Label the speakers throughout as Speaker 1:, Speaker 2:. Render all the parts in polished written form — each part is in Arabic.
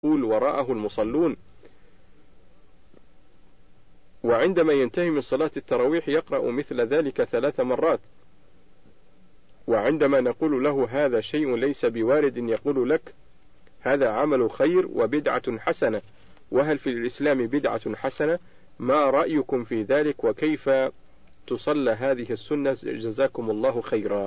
Speaker 1: يقول وراءه المصلون، وعندما ينتهي من صلاة التراويح يقرأ مثل ذلك 3 مرات. وعندما نقول له هذا شيء ليس بوارد يقول لك هذا عمل خير وبدعة حسنة، وهل في الإسلام بدعة حسنة؟ ما رأيكم في ذلك وكيف تصلى هذه السنة؟ جزاكم الله خيرا.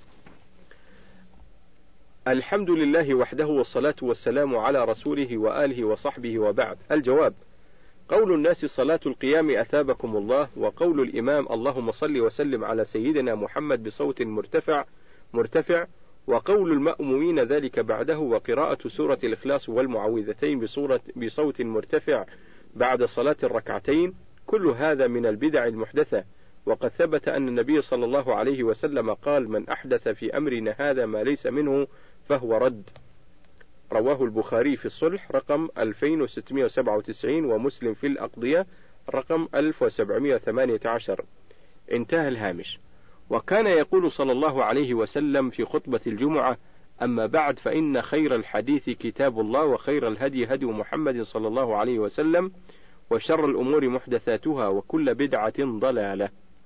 Speaker 1: الحمد لله وحده والصلاة والسلام على رسوله وآله وصحبه وبعد. الجواب: قول الناس صلاة القيام أثابكم الله، وقول الإمام اللهم صل وسلم على سيدنا محمد بصوت مرتفع، وقول المأمومين ذلك بعده، وقراءة سورة الإخلاص والمعوذتين بصوت مرتفع بعد صلاة الركعتين، كل هذا من البدع المحدثة. وقد ثبت أن النبي صلى الله عليه وسلم قال: من أحدث في أمرنا هذا ما ليس منه فهو رد. رواه البخاري في الصلح رقم 2697، ومسلم في الأقضية رقم 1718. انتهى الهامش. وكان يقول صلى الله عليه وسلم في خطبة الجمعة: أما بعد، فإن خير الحديث كتاب الله، وخير الهدي هدي محمد صلى الله عليه وسلم، وشر الأمور محدثاتها، وكل بدعة ضلالة.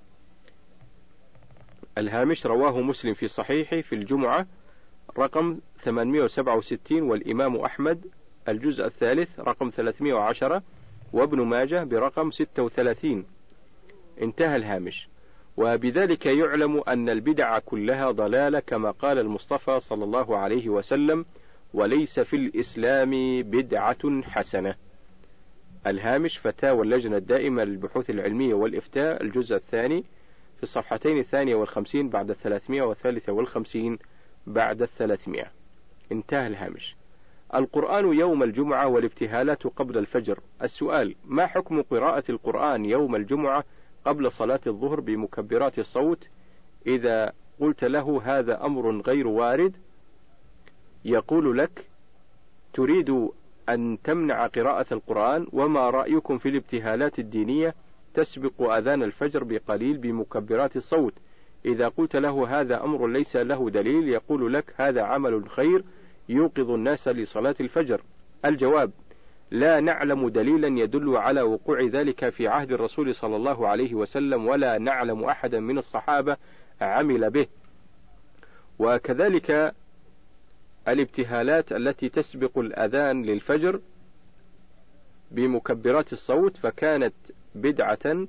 Speaker 1: الهامش. رواه مسلم في صحيحه في الجمعة رقم 867، والإمام أحمد الجزء الثالث رقم 310، وابن ماجه برقم 36. انتهى الهامش. وبذلك يعلم أن البدع كلها ضلالة، كما قال المصطفى صلى الله عليه وسلم: وليس في الإسلام بدعة حسنة. الهامش. فتاوى اللجنة الدائمة للبحوث العلمية والإفتاء الجزء الثاني في الصفحتين 52 بعد 300 و53 بعد 300. انتهى الهامش. القرآن يوم الجمعة والابتهالات قبل الفجر. السؤال: ما حكم قراءة القرآن يوم الجمعة قبل صلاة الظهر بمكبرات الصوت؟ إذا قلت له هذا أمر غير وارد، يقول لك: تريد أن تمنع قراءة القرآن، وما رأيكم في الابتهالات الدينية تسبق أذان الفجر بقليل بمكبرات الصوت؟ إذا قلت له هذا أمر ليس له دليل، يقول لك: هذا عمل خير يوقظ الناس لصلاة الفجر. الجواب: لا نعلم دليلا يدل على وقوع ذلك في عهد الرسول صلى الله عليه وسلم، ولا نعلم أحدا من الصحابة عمل به. وكذلك الابتهالات التي تسبق الأذان للفجر بمكبرات الصوت فكانت بدعة،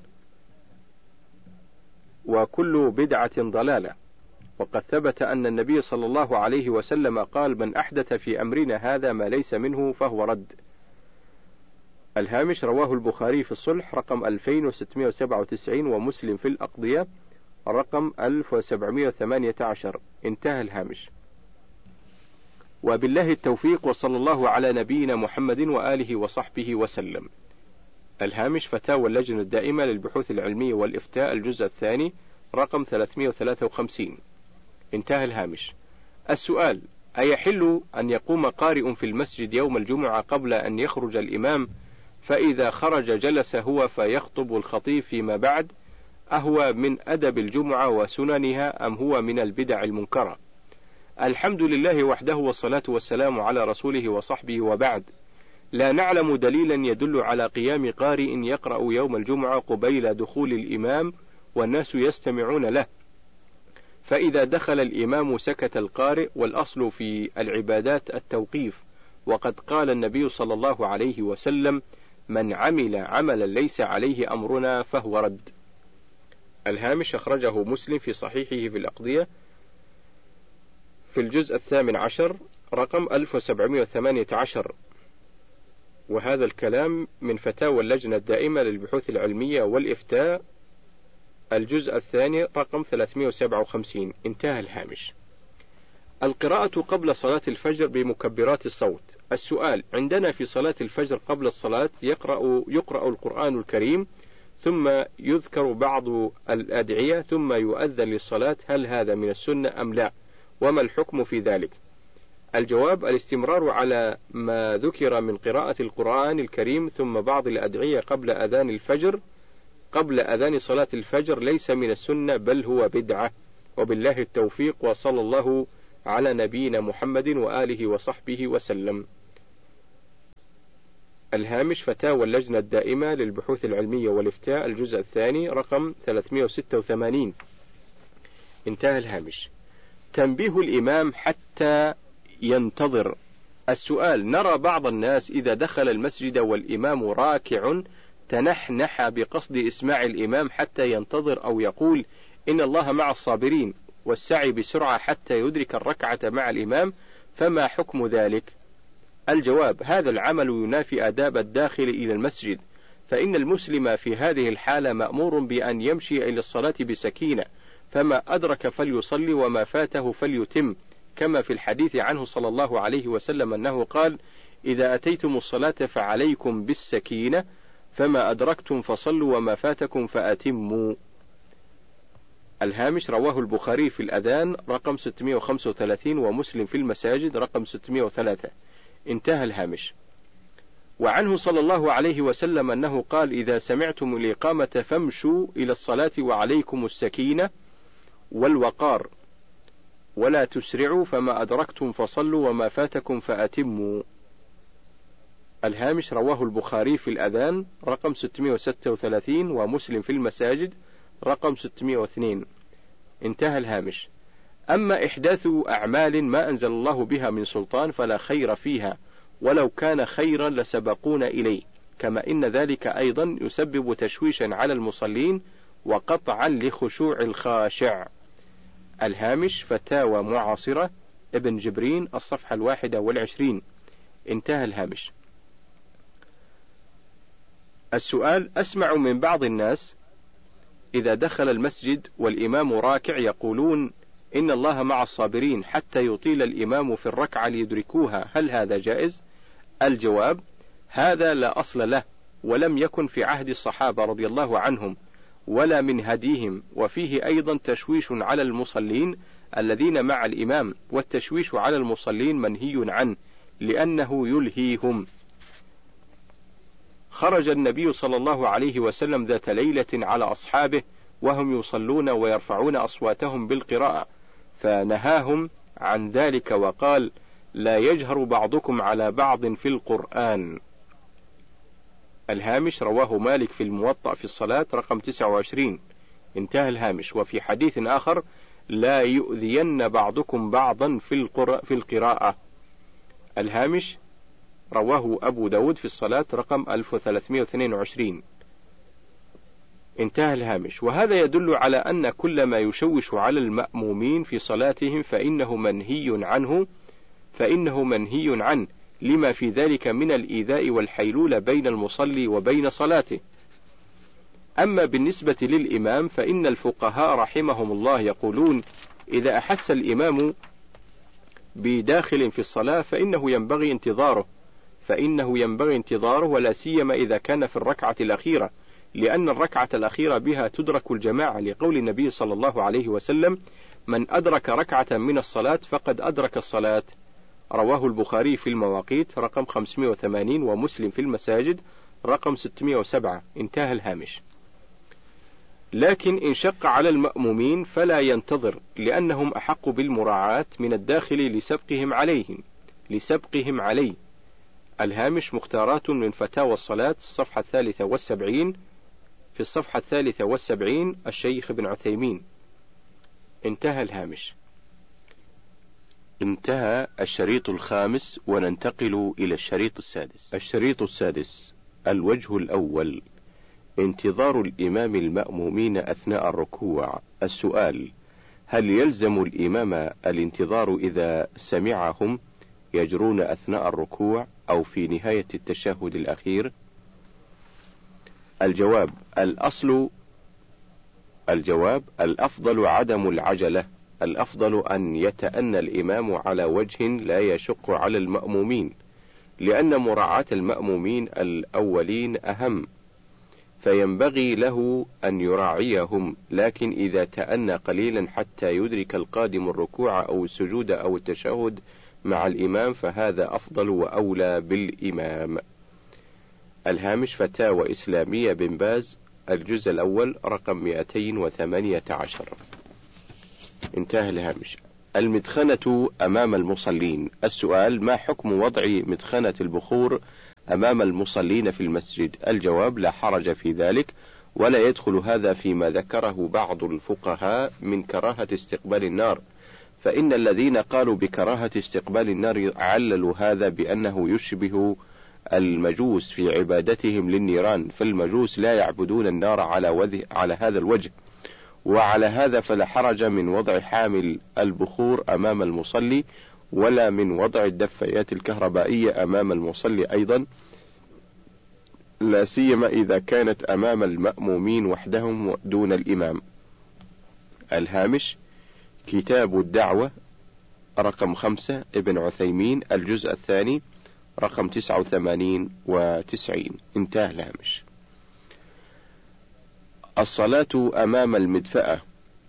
Speaker 1: وكل بدعة ضلالة. وقد ثبت أن النبي صلى الله عليه وسلم قال: من أحدث في أمرنا هذا ما ليس منه فهو رد. الهامش. رواه البخاري في الصلح رقم 2697، ومسلم في الأقضية رقم 1718. انتهى الهامش. وبالله التوفيق، وصلى الله على نبينا محمد وآله وصحبه وسلم. الهامش. فتاوى اللجنة الدائمة للبحوث العلمية والإفتاء الجزء الثاني رقم 353. انتهى الهامش. السؤال: أيحل أن يقوم قارئ في المسجد يوم الجمعة قبل أن يخرج الإمام، فإذا خرج جلس هو فيخطب الخطيب فيما بعد؟ أهو من أدب الجمعة وسننها، أم هو من البدع المنكرة؟ الحمد لله وحده، والصلاة والسلام على رسوله وصحبه وبعد. لا نعلم دليلا يدل على قيام قارئ يقرأ يوم الجمعة قبيل دخول الإمام والناس يستمعون له، فإذا دخل الإمام سكت القارئ، والأصل في العبادات التوقيف. وقد قال النبي صلى الله عليه وسلم: من عمل عملا ليس عليه أمرنا فهو رد. الهامش. أخرجه مسلم في صحيحه في الأقضية في الجزء 18 رقم 1718. وهذا الكلام من فتاوى اللجنة الدائمة للبحوث العلمية والإفتاء الجزء الثاني رقم 357. انتهى الهامش. القراءة قبل صلاة الفجر بمكبرات الصوت. السؤال: عندنا في صلاة الفجر قبل الصلاة يقرأ القرآن الكريم، ثم يذكر بعض الأدعية، ثم يؤذن للصلاة، هل هذا من السنة أم لا؟ وما الحكم في ذلك؟ الجواب: الاستمرار على ما ذكر من قراءة القرآن الكريم ثم بعض الأدعية قبل أذان صلاة الفجر ليس من السنة، بل هو بدعة. وبالله التوفيق، وصلى الله على نبينا محمد وآله وصحبه وسلم. الهامش فتاوى اللجنة الدائمة للبحوث العلمية والإفتاء الجزء الثاني رقم 386. انتهى الهامش. تنبيه الإمام حتى ينتظر. السؤال: نرى بعض الناس إذا دخل المسجد والإمام راكع تنحنح بقصد إسماع الإمام حتى ينتظر، أو يقول إن الله مع الصابرين، والسعي بسرعة حتى يدرك الركعة مع الإمام، فما حكم ذلك؟ الجواب: هذا العمل ينافي آداب الداخل إلى المسجد، فإن المسلم في هذه الحالة مأمور بأن يمشي إلى الصلاة بسكينة، فما أدرك فليصلي وما فاته فليتم، كما في الحديث عنه صلى الله عليه وسلم أنه قال: إذا أتيتم الصلاة فعليكم بالسكينة، فما أدركتم فصلوا وما فاتكم فأتموا. الهامش: رواه البخاري في الأذان رقم 635 ومسلم في المساجد رقم 603. انتهى الهامش. وعنه صلى الله عليه وسلم أنه قال: إذا سمعتم الإقامة فامشوا إلى الصلاة وعليكم السكينة والوقار، ولا تسرعوا، فما أدركتم فصلوا وما فاتكم فأتموا. الهامش: رواه البخاري في الأذان رقم 636 ومسلم في المساجد رقم 602. انتهى الهامش. أما إحداث أعمال ما أنزل الله بها من سلطان فلا خير فيها، ولو كان خيرا لسبقونا إليه، كما إن ذلك أيضا يسبب تشويشا على المصلين وقطعا لخشوع الخاشع. الهامش: فتاوى معاصرة ابن جبرين الصفحة 21. انتهى الهامش. السؤال: أسمع من بعض الناس إذا دخل المسجد والإمام راكع يقولون إن الله مع الصابرين حتى يطيل الإمام في الركعة ليدركوها، هل هذا جائز؟ الجواب: هذا لا أصل له، ولم يكن في عهد الصحابة رضي الله عنهم ولا من هديهم، وفيه أيضا تشويش على المصلين الذين مع الإمام، والتشويش على المصلين منهي عنه لأنه يلهيهم. خرج النبي صلى الله عليه وسلم ذات ليلة على أصحابه وهم يصلون ويرفعون أصواتهم بالقراءة، فنهاهم عن ذلك وقال: لا يجهر بعضكم على بعض في القرآن. الهامش: رواه مالك في الموطأ في الصلاة رقم 29. انتهى الهامش. وفي حديث آخر: لا يؤذين بعضكم بعضا في القراءة. الهامش: رواه أبو داود في الصلاة رقم 1322. انتهى الهامش. وهذا يدل على أن كل ما يشوش على المأمومين في صلاتهم فإنه منهي عنه لما في ذلك من الإيذاء والحيلولة بين المصلي وبين صلاته. أما بالنسبة للإمام فإن الفقهاء رحمهم الله يقولون: إذا أحس الإمام بداخل في الصلاة فإنه ينبغي انتظاره، ولا سيما إذا كان في الركعة الأخيرة، لأن الركعة الأخيرة بها تدرك الجماعة، لقول النبي صلى الله عليه وسلم: من أدرك ركعة من الصلاة فقد أدرك الصلاة. رواه البخاري في المواقيت رقم 580 ومسلم في المساجد رقم 607. انتهى الهامش. لكن إن شق على المأمومين فلا ينتظر، لأنهم أحق بالمراعاة من الداخل لسبقهم عليه. الهامش: مختارات من فتاوى الصلاة الصفحة 73. في الصفحة 73 الشيخ ابن عثيمين. انتهى الهامش. انتهى الشريط الخامس، وننتقل إلى الشريط السادس. الشريط السادس: الوجه الأول: انتظار الإمام المأمومين أثناء الركوع. السؤال: هل يلزم الإمام الانتظار إذا سمعهم يجرون أثناء الركوع أو في نهاية التشهد الأخير؟ الجواب: الأفضل عدم العجلة، الأفضل أن يتأنى الإمام على وجه لا يشق على المأمومين، لأن مراعاة المأمومين الأولين أهم، فينبغي له أن يراعيهم، لكن إذا تأنى قليلا حتى يدرك القادم الركوع أو السجود أو التشهد مع الإمام فهذا أفضل وأولى بالإمام. الهامش: فتاوى إسلامية بن باز الجزء الأول رقم 218. انتهى الهامش. المدخنة أمام المصلين. السؤال: ما حكم وضع مدخنة البخور أمام المصلين في المسجد؟ الجواب: لا حرج في ذلك، ولا يدخل هذا فيما ذكره بعض الفقهاء من كراهة استقبال النار، فإن الذين قالوا بكراهة استقبال النار عللوا هذا بأنه يشبه المجوس في عبادتهم للنيران، فالمجوس لا يعبدون النار على هذا الوجه، وعلى هذا فلا حرج من وضع حامل البخور أمام المصلي، ولا من وضع الدفايات الكهربائية أمام المصلي أيضا، لا سيما إذا كانت أمام المأمومين وحدهم دون الإمام. الهامش: كتاب الدعوة رقم 5 ابن عثيمين، الجزء الثاني، رقم 89 و90. انتهى الهامش. الصلاة أمام المدفأة.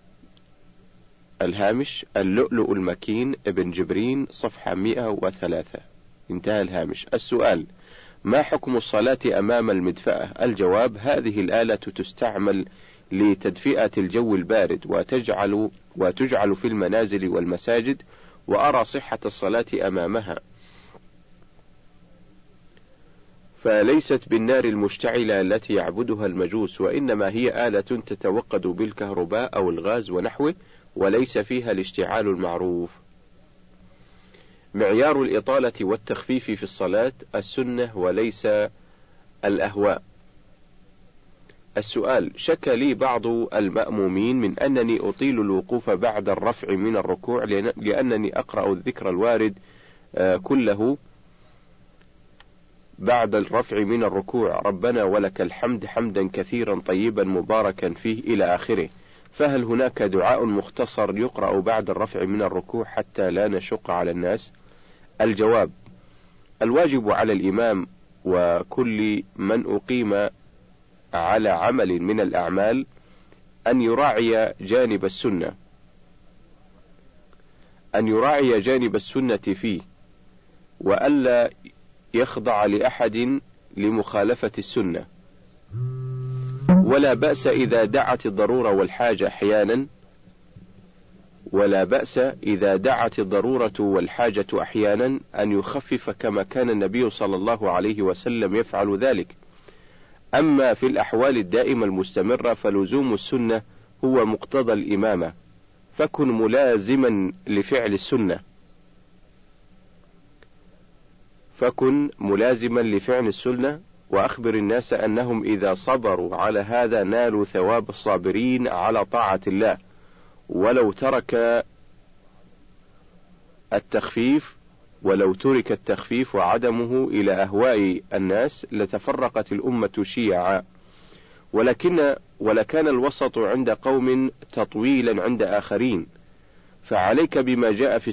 Speaker 1: الهامش: اللؤلؤ المكين ابن جبرين، صفحة 103. انتهى الهامش. السؤال: ما حكم الصلاة أمام المدفأة؟ الجواب: هذه الآلة تستعمل لتدفئة الجو البارد، وتجعل في المنازل والمساجد، وأرى صحة الصلاة أمامها، فليست بالنار المشتعلة التي يعبدها المجوس، وإنما هي آلة تتوقد بالكهرباء أو الغاز ونحوه، وليس فيها الاشتعال المعروف. معيار الإطالة والتخفيف في الصلاة السنة وليس الأهواء. السؤال: شكى لي بعض المأمومين من أنني أطيل الوقوف بعد الرفع من الركوع، لأنني أقرأ الذكر الوارد كله بعد الرفع من الركوع: ربنا ولك الحمد حمدا كثيرا طيبا مباركا فيه إلى آخره، فهل هناك دعاء مختصر يقرأ بعد الرفع من الركوع حتى لا نشق على الناس؟ الجواب: الواجب على الإمام وكل من أقيم على عمل من الأعمال أن يراعي جانب السنة فيه، وألا يخضع لأحد لمخالفة السنة، ولا بأس إذا دعت الضرورة والحاجة أحيانا أن يخفف، كما كان النبي صلى الله عليه وسلم يفعل ذلك. أما في الأحوال الدائمة المستمرة فلزوم السنة هو مقتضى الإمامة، فكن ملازما لفعل السنة، وأخبر الناس أنهم إذا صبروا على هذا نالوا ثواب الصابرين على طاعة الله، ولو ترك التخفيف وعدمه إلى أهواء الناس لتفرقت الأمة شيعا، ولكان الوسط عند قوم تطويلا عند آخرين، فعليك بما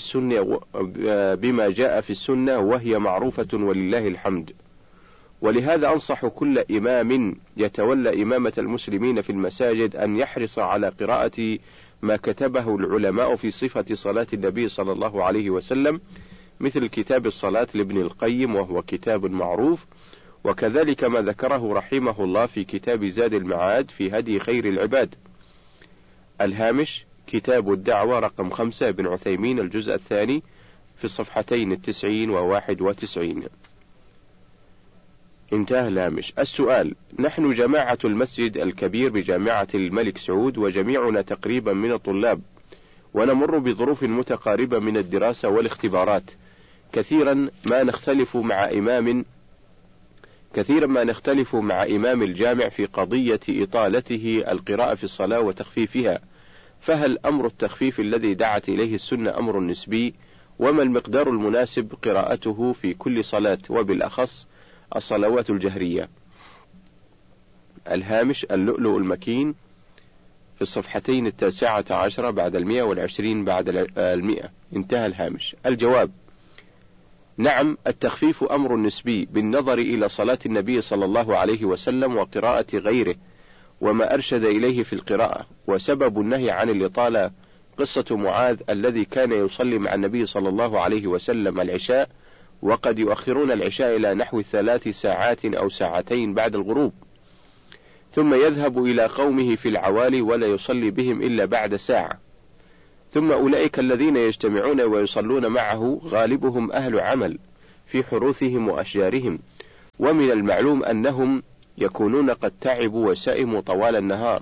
Speaker 1: جاء في السنة وهي معروفة ولله الحمد. ولهذا أنصح كل إمام يتولى إمامة المسلمين في المساجد أن يحرص على قراءة ما كتبه العلماء في صفة صلاة النبي صلى الله عليه وسلم، مثل كتاب الصلاة لابن القيم، وهو كتاب معروف، وكذلك ما ذكره رحمه الله في كتاب زاد المعاد في هدي خير العباد. الهامش: كتاب الدعوة رقم 5 ابن عثيمين، الجزء الثاني، في الصفحتين 90 و91. انتهى الهامش. السؤال: نحن جماعة المسجد الكبير بجامعة الملك سعود، وجميعنا تقريبا من الطلاب، ونمر بظروف متقاربة من الدراسة والاختبارات، كثيرا ما نختلف مع إمام الجامع في قضية إطالته القراءة في الصلاة وتخفيفها، فهل أمر التخفيف الذي دعت إليه السنة أمر نسبي؟ وما المقدار المناسب قراءته في كل صلاة، وبالأخص الصلوات الجهرية؟ الهامش: اللؤلؤ المكين، في الصفحتين 19 بعد 100 و20 بعد 100. انتهى الهامش. الجواب: نعم، التخفيف أمر نسبي بالنظر إلى صلاة النبي صلى الله عليه وسلم وقراءة غيره وما أرشد إليه في القراءة. وسبب النهي عن الإطالة قصة معاذ الذي كان يصلي مع النبي صلى الله عليه وسلم العشاء، وقد يؤخرون العشاء إلى نحو 3 ساعات أو ساعتين بعد الغروب، ثم يذهب إلى قومه في العوالي ولا يصلي بهم إلا بعد ساعة، ثم أولئك الذين يجتمعون ويصلون معه غالبهم أهل عمل في حروثهم وأشجارهم، ومن المعلوم أنهم يكونون قد تعبوا وسئموا طوال النهار،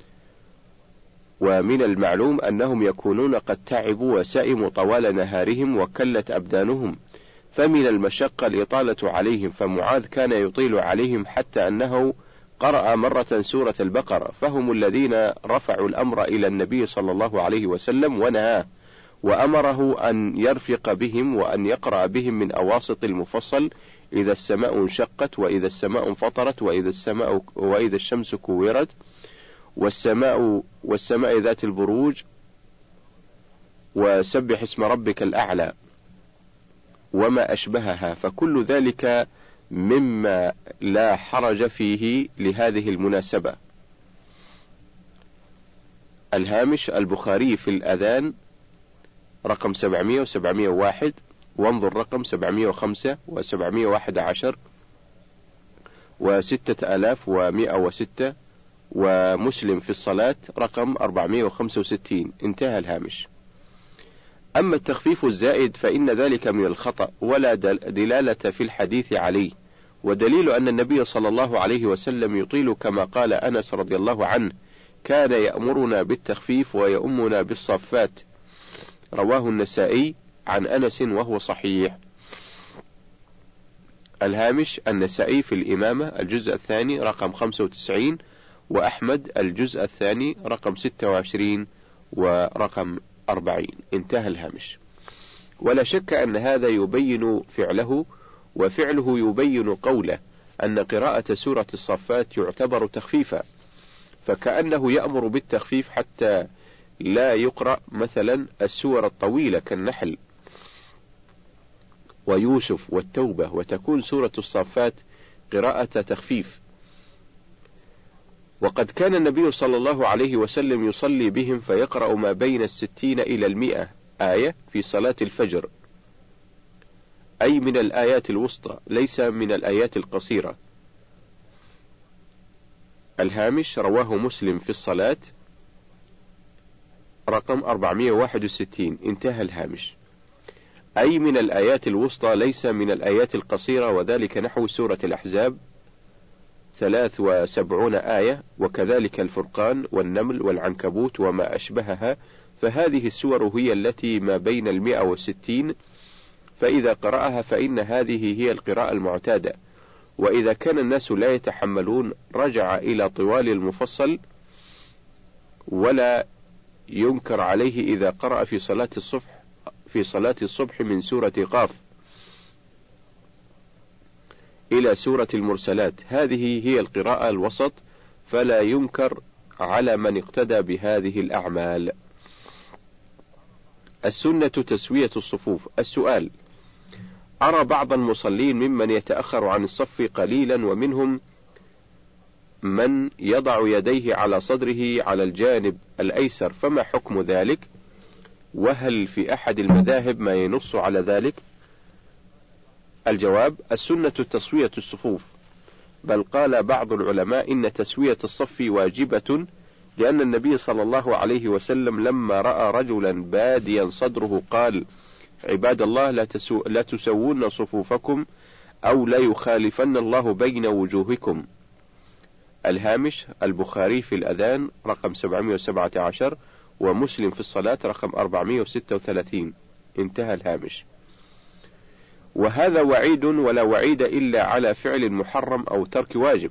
Speaker 1: طوال نهارهم وكلت أبدانهم، فمن المشقة الإطالة عليهم، فمعاذ كان يطيل عليهم حتى أنه قرأ مرة سورة البقرة، فهم الذين رفعوا الأمر إلى النبي صلى الله عليه وسلم ونهاه، وأمره أن يرفق بهم وأن يقرأ بهم من أواسط المفصل: إذا السماء انشقت، وإذا السماء انفطرت، وإذا الشمس كورت، والسماء ذات البروج، وسبح اسم ربك الأعلى، وما أشبهها، فكل ذلك مما لا حرج فيه لهذه المناسبة. الهامش: البخاري في الأذان رقم 700 و701، وانظر رقم 705 و711 و6106، ومسلم في الصلاة رقم 465. انتهى الهامش. أما التخفيف الزائد فإن ذلك من الخطأ، ولا دلالة في الحديث عليه، ودليل أن النبي صلى الله عليه وسلم يطيل كما قال أنس رضي الله عنه: كان يأمرنا بالتخفيف ويؤمنا بالصفات، رواه النسائي عن أنس وهو صحيح. الهامش: النسائي في الإمامة الجزء الثاني رقم 95، وأحمد الجزء الثاني رقم 26 ورقم 40. انتهى الهامش. ولا شك أن هذا يبين فعله، وفعله يبين قوله، أن قراءة سورة الصفات يعتبر تخفيفا، فكأنه يأمر بالتخفيف حتى لا يقرأ مثلا السور الطويلة كالنحل ويوسف والتوبة، وتكون سورة الصفات قراءة تخفيف. وقد كان النبي صلى الله عليه وسلم يصلي بهم فيقرأ ما بين 60 إلى 100 آية في صلاة الفجر، أي من الآيات الوسطى، ليس من الآيات القصيرة. الهامش: رواه مسلم في الصلاة رقم 461. انتهى الهامش. أي من الآيات الوسطى، ليس من الآيات القصيرة، وذلك نحو سورة الأحزاب 73 آية، وكذلك الفرقان والنمل والعنكبوت وما أشبهها، فهذه السور هي التي ما بين 160، فإذا قرأها فإن هذه هي القراءة المعتادة. وإذا كان الناس لا يتحملون رجع إلى طوال المفصل، ولا ينكر عليه إذا قرأ في صلاة الصبح من سورة قاف إلى سورة المرسلات، هذه هي القراءة الوسط، فلا ينكر على من اقتدى بهذه الأعمال. السنة تسوية الصفوف. السؤال: أرى بعض المصلين ممن يتأخر عن الصف قليلا، ومنهم من يضع يديه على صدره على الجانب الأيسر، فما حكم ذلك؟ وهل في أحد المذاهب ما ينص على ذلك؟ الجواب: السنة تسوية الصفوف، بل قال بعض العلماء إن تسوية الصف واجبة، لأن النبي صلى الله عليه وسلم لما رأى رجلا باديا صدره قال: عباد الله لا تسوون صفوفكم أو لا يخالفن الله بين وجوهكم. الهامش: البخاري في الأذان رقم 717، ومسلم في الصلاة رقم 436. انتهى الهامش. وهذا وعيد، ولا وعيد إلا على فعل محرم أو ترك واجب،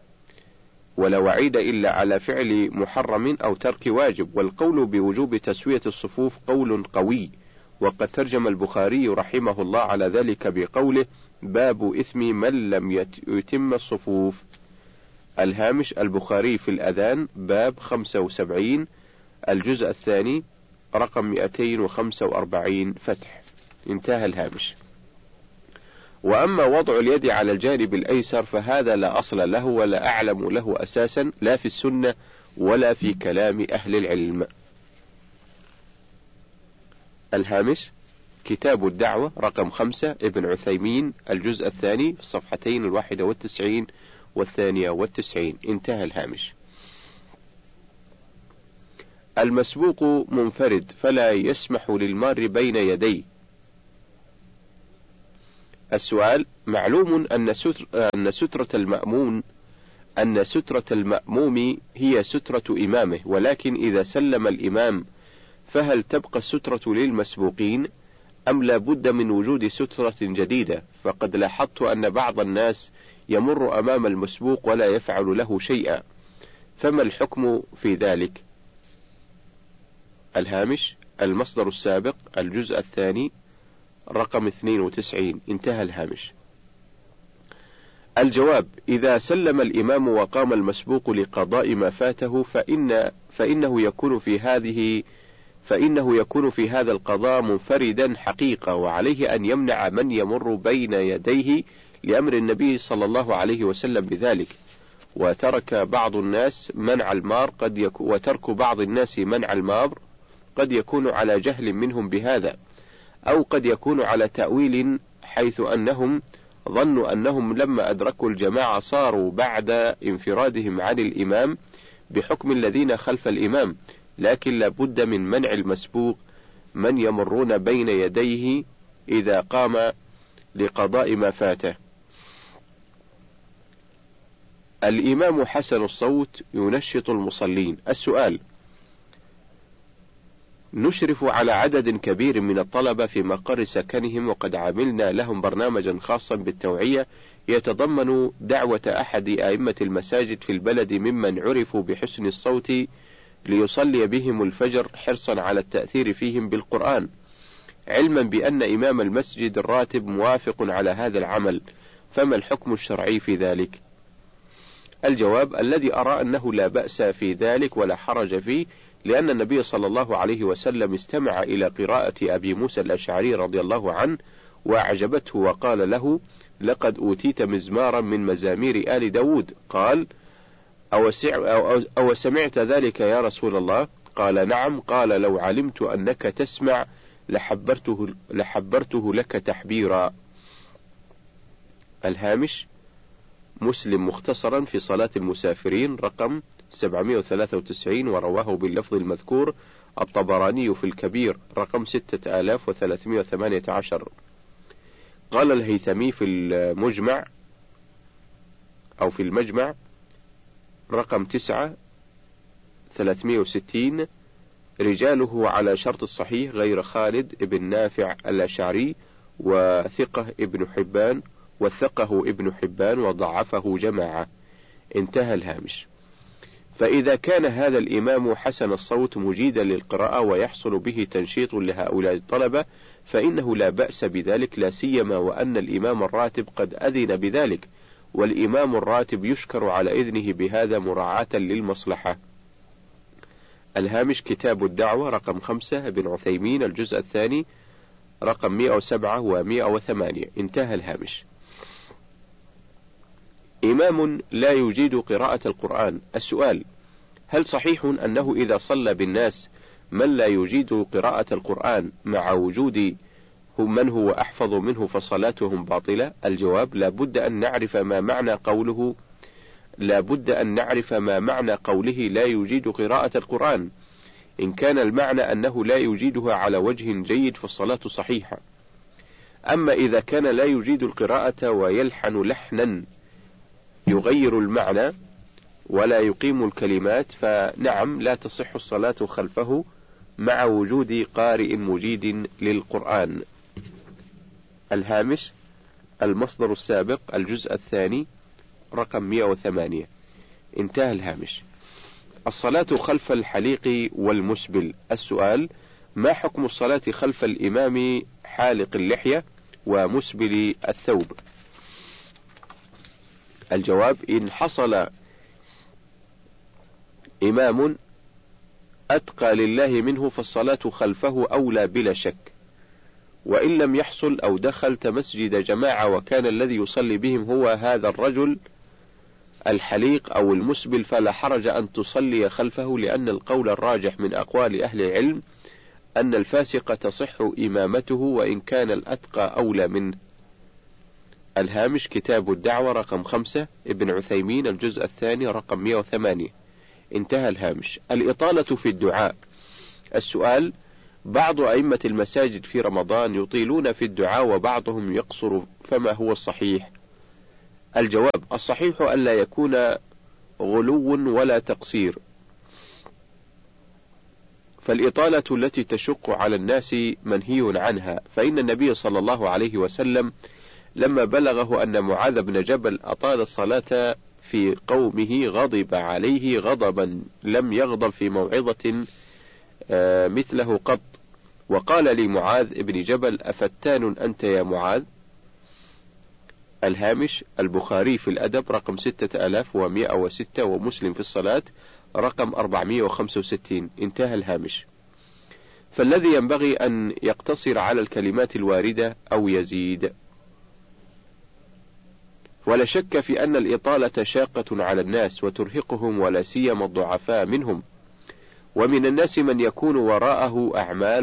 Speaker 1: والقول بوجوب تسوية الصفوف قول قوي، وقد ترجم البخاري رحمه الله على ذلك بقوله: باب إثم من لم يتم الصفوف. الهامش: البخاري في الأذان باب 75 الجزء الثاني رقم 245 فتح. انتهى الهامش. وأما وضع اليد على الجانب الأيسر فهذا لا أصل له، ولا أعلم له أساسا، لا في السنة ولا في كلام أهل العلم. الهامش: كتاب الدعوة رقم 5 ابن عثيمين الجزء الثاني في الصفحتين 91 و92. انتهى الهامش. المسبوق منفرد فلا يسمح للمار بين يديه، السؤال: معلوم أن سترة المأموم هي سترة إمامه، ولكن إذا سلم الإمام فهل تبقى السترة للمسبوقين أم لا بد من وجود سترة جديدة؟ فقد لاحظت أن بعض الناس يمر أمام المسبوق ولا يفعل له شيئا، فما الحكم في ذلك؟ الهامش: المصدر السابق، الجزء الثاني، رقم 92. انتهى الهامش. الجواب: إذا سلم الإمام وقام المسبوق لقضاء ما فاته فإنه يكون في هذا القضاء منفردا حقيقة، وعليه أن يمنع من يمر بين يديه لأمر النبي صلى الله عليه وسلم بذلك. وترك بعض الناس منع المار قد يكون على جهل منهم بهذا، أو قد يكون على تأويل، حيث أنهم ظنوا أنهم لما أدركوا الجماعة صاروا بعد انفرادهم عن الإمام بحكم الذين خلف الإمام، لكن لا بد من منع المسبوق من يمرون بين يديه إذا قام لقضاء ما فاته. الإمام حسن الصوت ينشط المصلين. السؤال: نشرف على عدد كبير من الطلبة في مقر سكنهم، وقد عملنا لهم برنامجا خاصا بالتوعية يتضمن دعوة أحد أئمة المساجد في البلد ممن عرفوا بحسن الصوت ليصلي بهم الفجر، حرصا على التأثير فيهم بالقرآن، علما بأن إمام المسجد الراتب موافق على هذا العمل، فما الحكم الشرعي في ذلك؟ الجواب: الذي أرى أنه لا بأس في ذلك ولا حرج فيه، لأن النبي صلى الله عليه وسلم استمع إلى قراءة أبي موسى الأشعري رضي الله عنه وأعجبته، وقال له: لقد أوتيت مزمارا من مزامير آل داود. قال: أو سمعت ذلك يا رسول الله؟ قال: نعم. قال: لو علمت أنك تسمع لحبرته لك تحبيرا. الهامش: مسلم مختصرا في صلاة المسافرين، رقم 793، ورواه باللفظ المذكور الطبراني في الكبير، رقم 6318. قال الهيثمي في المجمع رقم 9/360: رجاله على شرط الصحيح غير خالد ابن نافع الأشعري، وثقه ابن حبان وضعفه جماعة. انتهى الهامش. فإذا كان هذا الإمام حسن الصوت مجيدا للقراءة ويحصل به تنشيط لهؤلاء الطلبة فإنه لا بأس بذلك، لا سيما وأن الإمام الراتب قد أذن بذلك، والإمام الراتب يشكر على إذنه بهذا مراعاة للمصلحة. الهامش: كتاب الدعوة، رقم 5، ابن عثيمين، الجزء الثاني، رقم 107 و108. انتهى الهامش. إمام لا يجيد قراءة القرآن. السؤال: هل صحيح أنه إذا صلى بالناس من لا يجيد قراءة القرآن مع وجود من هو أحفظ منه فصلاتهم باطلة؟ الجواب: لا بد أن نعرف ما معنى قوله لا يجيد قراءة القرآن. إن كان المعنى أنه لا يجيدها على وجه جيد فالصلاة صحيحة، أما إذا كان لا يجيد القراءة ويلحن لحنا يغير المعنى ولا يقيم الكلمات فنعم لا تصح الصلاة خلفه مع وجود قارئ مجيد للقرآن. الهامش: المصدر السابق، الجزء الثاني، رقم 108. انتهى الهامش. الصلاة خلف الحليق والمسبل. السؤال: ما حكم الصلاة خلف الإمام حالق اللحية ومسبل الثوب؟ الجواب: إن حصل إمام أتقى لله منه فالصلاة خلفه أولى بلا شك، وإن لم يحصل أو دخلت مسجد جماعة وكان الذي يصلي بهم هو هذا الرجل الحليق أو المسبل فلا حرج أن تصلي خلفه، لأن القول الراجح من أقوال أهل العلم أن الفاسق تصح إمامته وإن كان الأتقى أولى منه. الهامش: كتاب الدعوة، رقم 5، ابن عثيمين، الجزء الثاني، رقم 108. انتهى الهامش. الإطالة في الدعاء. السؤال:
Speaker 2: بعض أئمة المساجد في رمضان يطيلون في الدعاء وبعضهم يقصر، فما هو الصحيح؟ الجواب: الصحيح ألا يكون غلو ولا تقصير، فالإطالة التي تشق على الناس منهي عنها، فإن النبي صلى الله عليه وسلم لما بلغه أن معاذ بن جبل أطال الصلاة في قومه غضب عليه غضبا لم يغضب في موعظة مثله قط، وقال لمعاذ بن جبل: أفتان أنت يا معاذ؟ الهامش: البخاري في الأدب رقم 6106 ومسلم في الصلاة رقم 465. انتهى الهامش. فالذي ينبغي أن يقتصر على الكلمات الواردة أو يزيد. ولا شك في أن الإطالة شاقة على الناس وترهقهم، ولا سيما الضعفاء منهم، ومن الناس من يكون وراءه أعمال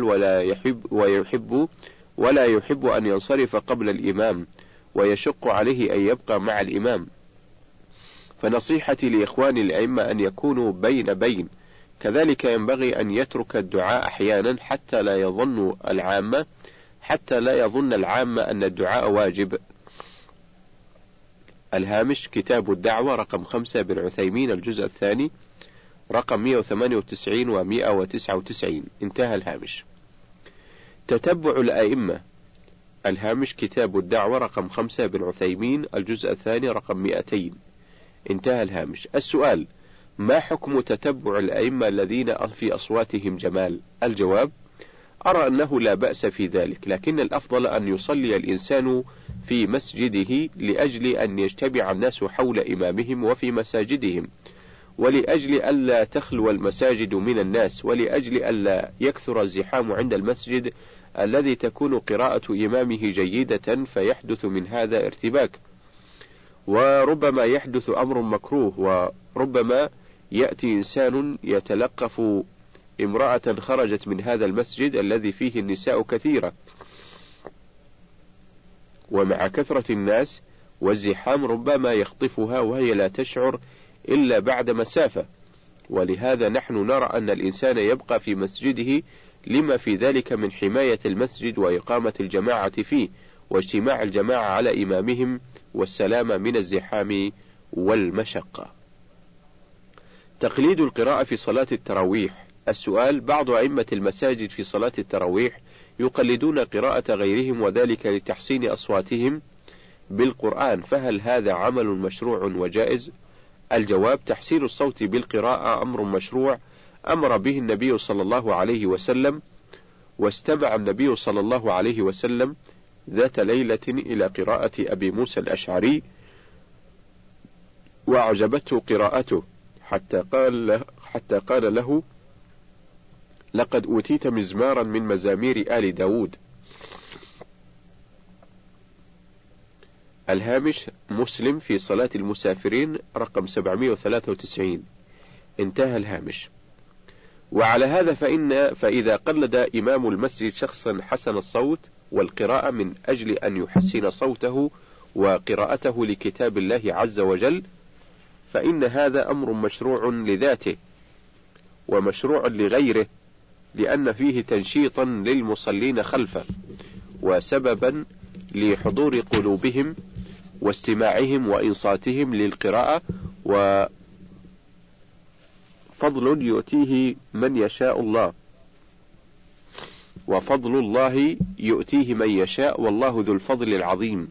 Speaker 2: ولا يحب أن ينصرف قبل الإمام، ويشق عليه أن يبقى مع الإمام. فنصيحتي لإخواني الأئمة أن يكونوا بين، كذلك ينبغي أن يترك الدعاء أحيانا حتى لا يظن العامة أن الدعاء واجب. الهامش: كتاب الدعوة رقم 5 بن عثيمين الجزء الثاني رقم 198 و 199. انتهى الهامش. تتبع الأئمة. الهامش: كتاب الدعوة رقم 5 بن عثيمين الجزء الثاني رقم 200. انتهى الهامش. السؤال: ما حكم تتبع الأئمة الذين في أصواتهم جمال؟ الجواب: أرى أنه لا بأس في ذلك، لكن الأفضل أن يصلي الإنسان في مسجده لأجل أن يجتمع الناس حول إمامهم وفي مساجدهم، ولأجل ألا تخلو المساجد من الناس، ولأجل ألا يكثر الزحام عند المسجد الذي تكون قراءة إمامه جيدة فيحدث من هذا ارتباك، وربما يحدث أمر مكروه، وربما يأتي إنسان يتلقف امرأة خرجت من هذا المسجد الذي فيه النساء كثيرة، ومع كثرة الناس والزحام ربما يخطفها وهي لا تشعر إلا بعد مسافة. ولهذا نحن نرى أن الإنسان يبقى في مسجده لما في ذلك من حماية المسجد وإقامة الجماعة فيه واجتماع الجماعة على إمامهم والسلامة من الزحام والمشقة. تقليد القراءة في صلاة التراويح. السؤال: بعض أئمة المساجد في صلاة التراويح يقلدون قراءة غيرهم وذلك لتحسين أصواتهم بالقرآن، فهل هذا عمل مشروع وجائز؟ الجواب: تحسين الصوت بالقراءة أمر مشروع أمر به النبي صلى الله عليه وسلم، واستمع النبي صلى الله عليه وسلم ذات ليلة إلى قراءة أبي موسى الأشعري وأعجبته قراءته حتى قال له: لقد أوتيت مزمارا من مزامير آل داود. الهامش: مسلم في صلاة المسافرين رقم 793. انتهى الهامش. وعلى هذا فإذا قلد إمام المسجد شخصا حسن الصوت والقراءة من أجل أن يحسن صوته وقراءته لكتاب الله عز وجل، فإن هذا أمر مشروع لذاته ومشروع لغيره، لأن فيه تنشيطا للمصلين خلفه وسببا لحضور قلوبهم واستماعهم وإنصاتهم للقراءة، وفضل يؤتيه من يشاء الله، وفضل الله يؤتيه من يشاء، والله ذو الفضل العظيم.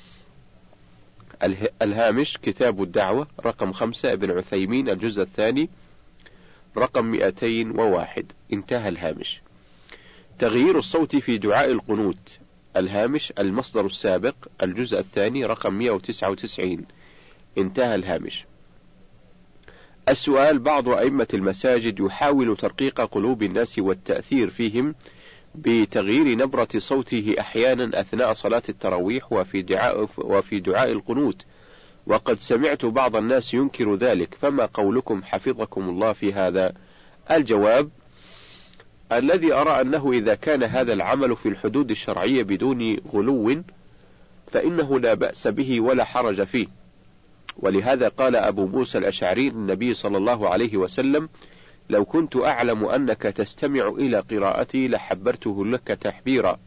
Speaker 2: الهامش: كتاب الدعوة رقم 5 ابن عثيمين الجزء الثاني رقم 201. انتهى الهامش. تغيير الصوت في دعاء القنوت. الهامش: المصدر السابق الجزء الثاني رقم 199. انتهى الهامش. السؤال: بعض أئمة المساجد يحاول ترقيق قلوب الناس والتأثير فيهم بتغيير نبرة صوته أحيانا أثناء صلاة التراويح وفي دعاء القنوت، وقد سمعت بعض الناس ينكر ذلك، فما قولكم حفظكم الله في هذا؟ الجواب: الذي أرى أنه إذا كان هذا العمل في الحدود الشرعية بدون غلو فإنه لا بأس به ولا حرج فيه، ولهذا قال أبو موسى الأشعري النبي صلى الله عليه وسلم: لو كنت أعلم أنك تستمع إلى قراءتي لحبرته لك تحبيرا.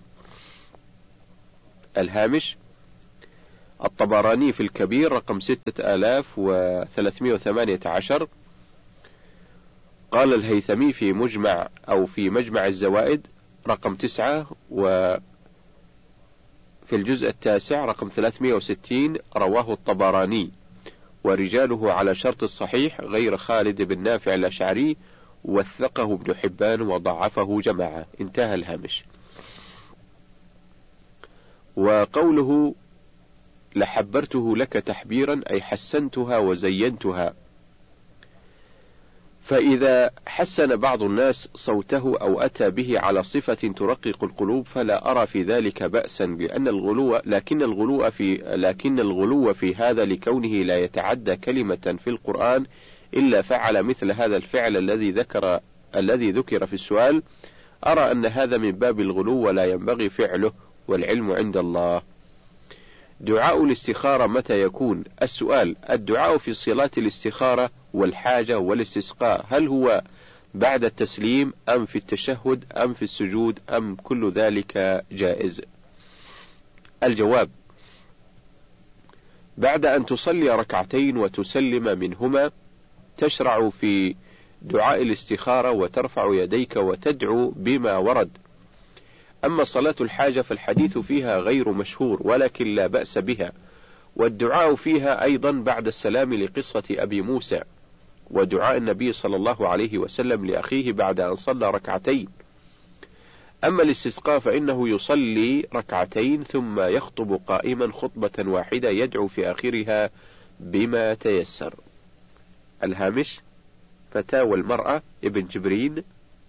Speaker 2: الهامش: الطبراني في الكبير رقم 6318. قال الهيثمي في مجمع الزوائد رقم 9 وفي الجزء 9 رقم 360: رواه الطبراني ورجاله على شرط الصحيح غير خالد بن نافع الأشعري، وثقه ابن حبان وضعفه جماعة. انتهى الهامش. وقوله لحبرته لك تحبيرا أي حسنتها وزينتها. فإذا حسن بعض الناس صوته أو أتى به على صفة ترقق القلوب فلا أرى في ذلك بأسا، لكن الغلو في هذا لكونه لا يتعدى كلمة في القرآن إلا فعل مثل هذا الفعل الذي ذكر في السؤال. أرى أن هذا من باب الغلو ولا ينبغي فعله، والعلم عند الله. دعاء الاستخارة متى يكون؟ السؤال: الدعاء في صلاة الاستخارة والحاجة والاستسقاء هل هو بعد التسليم أم في التشهد أم في السجود أم كل ذلك جائز؟ الجواب: بعد أن تصلي ركعتين وتسلم منهما تشرع في دعاء الاستخارة وترفع يديك وتدعو بما ورد. أما صلاة الحاجة فالحديث فيها غير مشهور ولكن لا بأس بها، والدعاء فيها أيضا بعد السلام لقصة أبي موسى ودعاء النبي صلى الله عليه وسلم لأخيه بعد أن صلى ركعتين. أما الاستسقاء فإنه يصلي ركعتين ثم يخطب قائما خطبة واحدة يدعو في آخرها بما تيسر. الهامش: فتاوى المرأة ابن جبرين،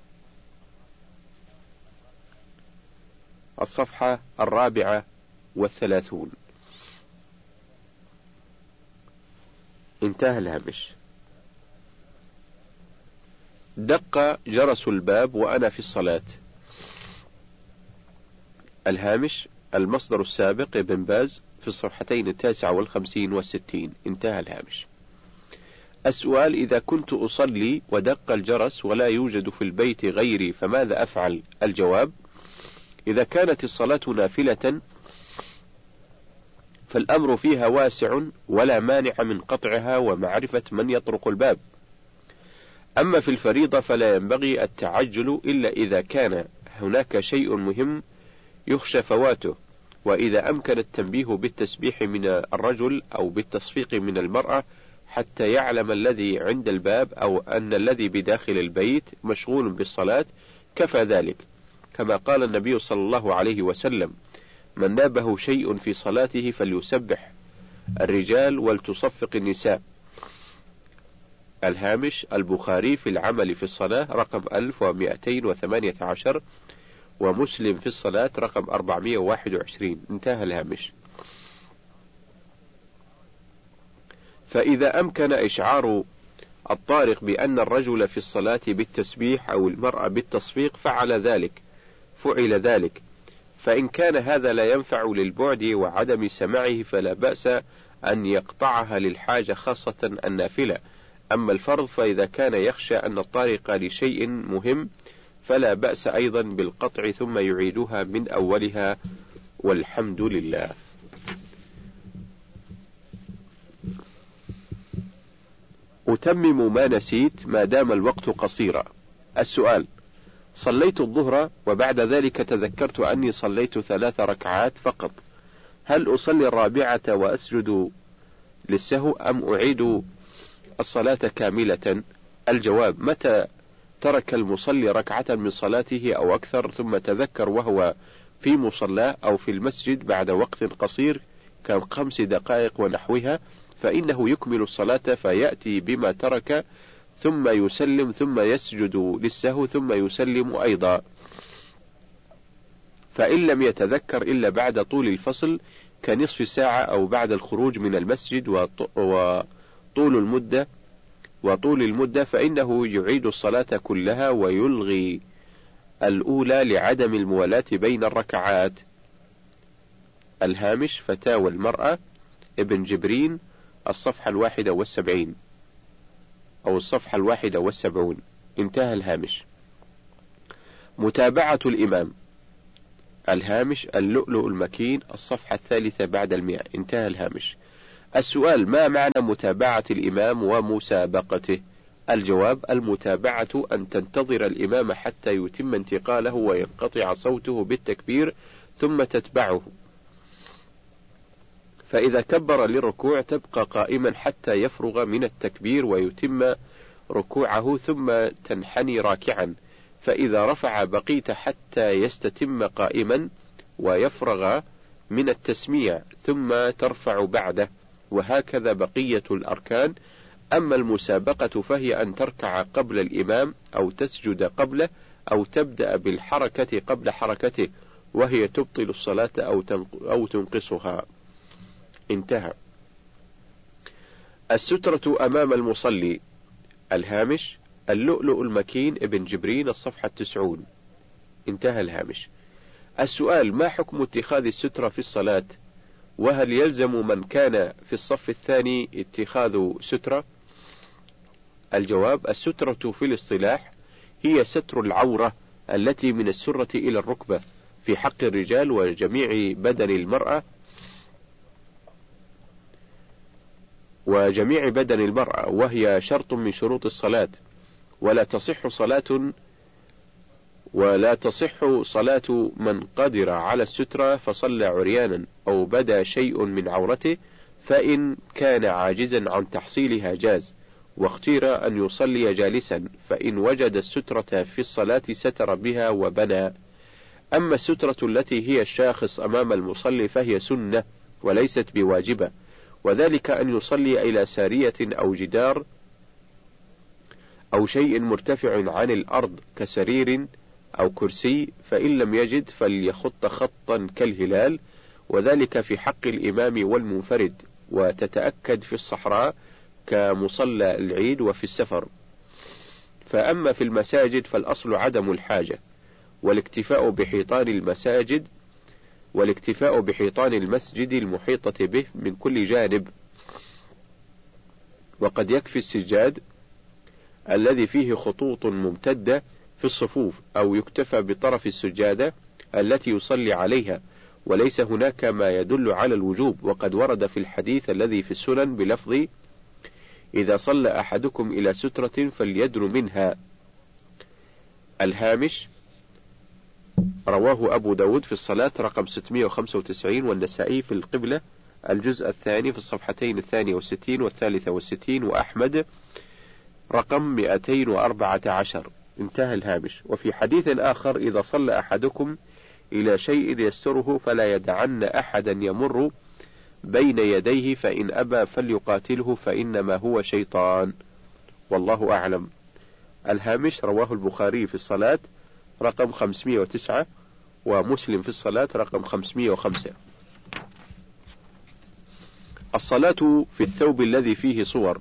Speaker 2: الصفحة 34. انتهى الهامش. دق جرس الباب وأنا في الصلاة. الهامش: المصدر السابق ابن باز في الصفحتين 59 و60. انتهى الهامش. السؤال: إذا كنت أصلي ودق الجرس ولا يوجد في البيت غيري فماذا أفعل؟ الجواب: إذا كانت الصلاة نافلة فالأمر فيها واسع ولا مانع من قطعها ومعرفة من يطرق الباب. أما في الفريضة فلا ينبغي التعجل إلا إذا كان هناك شيء مهم يخشى فواته، وإذا أمكن التنبيه بالتسبيح من الرجل أو بالتصفيق من المرأة حتى يعلم الذي عند الباب أو أن الذي بداخل البيت مشغول بالصلاة كفى ذلك، كما قال النبي صلى الله عليه وسلم: من نابه شيء في صلاته فليسبح الرجال ولتصفق النساء. الهامش: البخاري في العمل في الصلاة رقم 1218 ومسلم في الصلاة رقم 421. انتهى الهامش. فإذا أمكن إشعار الطارق بأن الرجل في الصلاة بالتسبيح أو المرأة بالتصفيق فعل ذلك، فإن كان هذا لا ينفع للبعد وعدم سماعه فلا بأس أن يقطعها للحاجة خاصة النافلة. أما الفرض فإذا كان يخشى أن الطارق لشيء مهم فلا بأس أيضا بالقطع ثم يعيدها من أولها، والحمد لله. أتمم ما نسيت ما دام الوقت قصيرا. السؤال: صليت الظهر وبعد ذلك تذكرت أني صليت 3 ركعات فقط، هل أصلي الرابعة وأسجد للسهو أم أعيد الصلاة كاملة؟ الجواب: متى ترك المصلي ركعة من صلاته أو أكثر ثم تذكر وهو في مصلاه أو في المسجد بعد وقت قصير ك5 دقائق ونحوها فإنه يكمل الصلاة فيأتي بما ترك ثم يسلم ثم يسجد للسهو ثم يسلم أيضا. فإن لم يتذكر إلا بعد طول الفصل كنصف ساعة أو بعد الخروج من المسجد وطول المدة فإنه يعيد الصلاة كلها ويلغي الأولى لعدم الموالاة بين الركعات. الهامش: فتاوى المرأة ابن جبرين، الصفحة 71 أو الصفحة 71. انتهى الهامش. متابعة الإمام. الهامش اللؤلؤ المكين، الصفحة 3 بعد 100. انتهى الهامش. السؤال: ما معنى متابعة الإمام ومسابقته؟ الجواب: المتابعة أن تنتظر الإمام حتى يتم انتقاله وينقطع صوته بالتكبير ثم تتبعه، فإذا كبر للركوع تبقى قائما حتى يفرغ من التكبير ويتم ركوعه ثم تنحني راكعا، فإذا رفع بقيت حتى يستتم قائما ويفرغ من التسميع ثم ترفع بعده، وهكذا بقية الأركان. أما المسابقة فهي أن تركع قبل الإمام أو تسجد قبله أو تبدأ بالحركة قبل حركته، وهي تبطل الصلاة أو تنقصها. انتهى. السترة أمام المصلي. الهامش اللؤلؤ المكين، ابن جبرين، الصفحة 90. انتهى الهامش. السؤال: ما حكم اتخاذ السترة في الصلاة؟ وهل يلزم من كان في الصف الثاني اتخاذ سترة؟ الجواب: السترة في الاصطلاح هي ستر العورة التي من السرة إلى الركبة في حق الرجال وجميع بدن المرأة، وهي شرط من شروط الصلاة، ولا تصح صلاة من قدر على السترة فصلى عريانا أو بدا شيء من عورته، فإن كان عاجزا عن تحصيلها جاز، واختير أن يصلي جالسا، فإن وجد السترة في الصلاة ستر بها وبنى. أما السترة التي هي الشاخص أمام المصلي فهي سنة وليست بواجبة، وذلك أن يصلي إلى سارية أو جدار أو شيء مرتفع عن الأرض كسرير أو كرسي، فإن لم يجد فليخط خطا كالهلال، وذلك في حق الإمام والمنفرد، وتتأكد في الصحراء كمصلى العيد وفي السفر. فأما في المساجد فالأصل عدم الحاجة، والاكتفاء بحيطان المسجد المحيطة به من كل جانب، وقد يكفي السجاد الذي فيه خطوط ممتدة في الصفوف، أو يكتفى بطرف السجادة التي يصلي عليها، وليس هناك ما يدل على الوجوب. وقد ورد في الحديث الذي في السنن بلفظ: إذا صلى أحدكم إلى سترة فليدن منها. الهامش رواه أبو داود في الصلاة رقم 695، والنسائي في القبلة الجزء الثاني في الصفحتين 62 و63، وأحمد رقم 214. انتهى الهامش. وفي حديث آخر: إذا صلى أحدكم إلى شيء يستره فلا يدعن أحدا يمر بين يديه، فإن أبى فليقاتله فإنما هو شيطان، والله أعلم. الهامش رواه البخاري في الصلاة رقم 509، ومسلم في الصلاة رقم 505. الصلاة في الثوب الذي فيه صور.